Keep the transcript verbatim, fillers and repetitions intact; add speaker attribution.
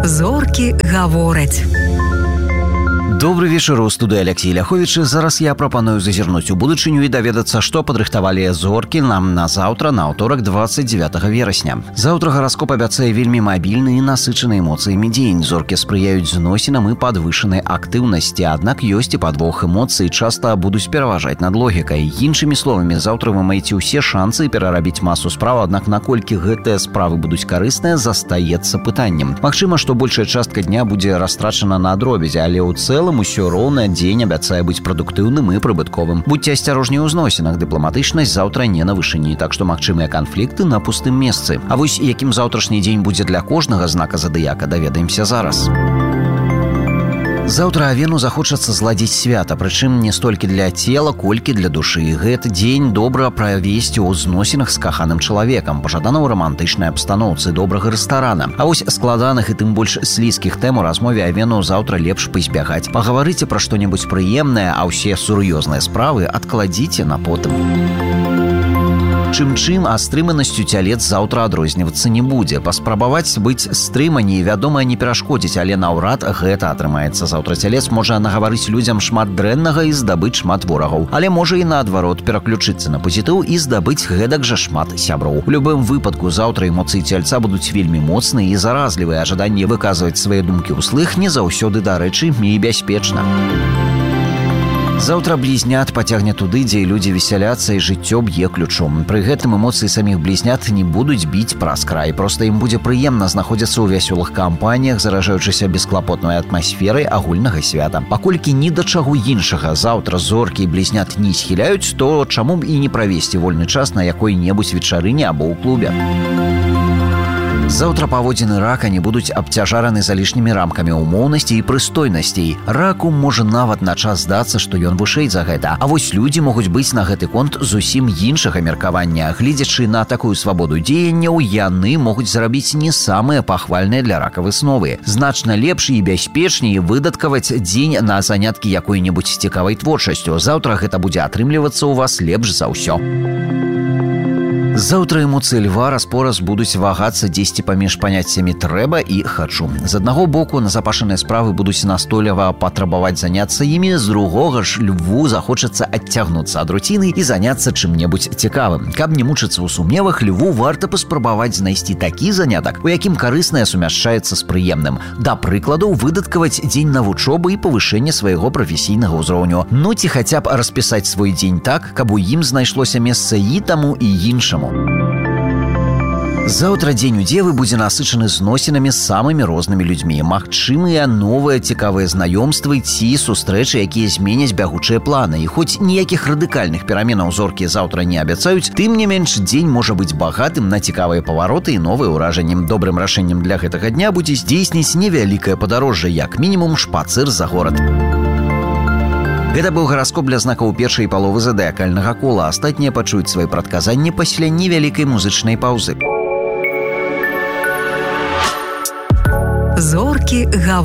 Speaker 1: Зоркі гавораць.
Speaker 2: Добрый вечер, у студии Алексей Ляхович. Зараз я прапаную зазірнуць у будучыню і даведацца, што падрыхтавалі зоркі нам на заўтра, на аўторак двадцать девятого верасня. Заўтра гараскоп абяцае вельмі мабільны і насычаны эмоцыямі дзень. Зоркі спрыяюць зносінам і падвышанай актыўнасці, аднак ёсць і падвох эмоцый, часта будуць пераважаць над логікай. Іншымі словамі, заўтра вы маеце ўсе шансы перарабіць масу спраў, аднак наколькі гэтыя справы будуць карысныя, застаецца пытаннем. Магчыма, што большая частка дня будзе растрачана на дробязі, але ў цэлым усё роўна дзень абяцае быць прадуктыўным і прыбытковым. Будьце асцярожней у зносінах, дыпламатычнасць заўтра не на вышыні, так што магчымыя канфлікты на пустым месцы. А вось якім заўтрашні дзень будзе для кожнага знака задыяка, даведаемся зараз. Заўтра авену захочацца зладзіць свята, прычым не столькі для цела, колькі для душы. Гэты дзень добра правесці ў зносінах з каханым чалавекам, пажадана ў рамантычнай абстаноўцы, добрага рэстарана. А вось складаных і тым больш слізкіх тэм у размове авену заўтра лепш пазбягаць. Пагаварыце пра што-небудзь прыемнае, а ўсе сур'ёзныя справы адкладзіце на потым. Чым-чым, а стрыманасцю цялец заўтра адрознівацца не будзе. Паспрабаваць быць стрыманей, вядома, не перашкодзіць, але наўрад гэта атрымаецца. Заўтра цялец можа нагаварыць людзям шмат дрэннага і здабыць шмат ворагаў. Але можа і наадварот пераключыцца на пазітыў і здабыць гэтак жа шмат сяброў. У любым выпадку заўтра эмоцыі цельца будуць вельмі моцныя і заразлівыя, а жаданне выказваць свае думкі ўслых не заўсёды, дарэчы, і бяспечна. Заўтра блізнят пацягне туды, дзе людзі весяляцца і жыццё б'е ключом. Пры гэтым эмоцыі саміх блізнят не будуць біць праз край. Проста ім будзе прыемна знаходзіцца ў вясёлых кампаніях, заражаючыся бесклапотнай атмасферай агульнага свята. Паколькі ні да чаго іншага заўтра зоркі і блізнят не схіляюць, то чаму б і не правесці вольны час на якой-небудзь вечарыне або ў клубе. Заўтра паводзіны рака не будуць абцяжараны залішнімі рамкамі ўмоўнасці і прыстойнасцей. Раку можа нават на час здацца, што ён вышэй за гэта. А вось людзі могуць быць на гэты конт зусім іншага меркавання. Гледзячы на такую свабоду дзеянняў, яны могуць зрабіць не самыя пахвальныя для рака высновы. Значна лепш і бяспечней выдаткаваць дзень на заняткі якой-небудзь цікавай творчасцю. Заўтра гэта будзе атрымлівацца ў вас лепш за ўсё. Заўтра эмоцыі льва раз-пораз будуць вагацца дзесьці паміж паняццямі «трэба» і «хачу». З аднаго боку, назапашаныя справы будуць настойліва патрабаваць заняцца імі, з другога ж льву захочацца адцягнуцца ад руціны і заняцца чым-небудзь цікавым. Каб не мучыцца ў сумневах, льву варта паспрабаваць знайсці такі занятак, у якім карыснае сумяшчаецца з прыемным. Да прыкладу, выдаткаваць дзень на вучобу і павышэнне свайго прафесійнага ўзроўню. Ну ці хаця б распісаць свой дзень так, каб у ім знайшлося месца і таму, і іншаму. Заўтра дзень у дзевы будзе насычаны зносінамі з самымі рознымі людзьмі. Магчымыя новыя цікавыя знаёмствы ці сустрэчы, якія зменяць бягучыя планы. І хоць ніякіх радыкальных пераменаў зоркі заўтра не абяцаюць, тым не менш дзень можа быць багатым на цікавыя павароты і новыя ўражанні. Добрым рашэннем для гэтага дня будзе здзейсніць невялікае падарожжа, як мінімум шпацыр за горад. Гэта быў гараскоп для знакаў першай паловы задыякальнага кола. Астатнія пачуюць свае прадказанні пасля невялікай музычнай паўзы.
Speaker 1: Зоркі гавораць.